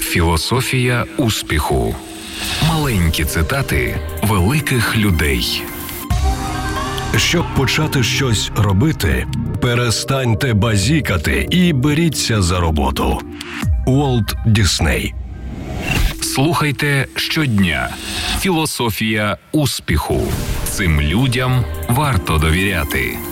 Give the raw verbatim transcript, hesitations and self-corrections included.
Філософія успіху. Маленькі цитати великих людей. Щоб почати щось робити, перестаньте базікати і беріться за роботу. Уолт Дісней. Слухайте щодня. Філософія успіху. Цим людям варто довіряти.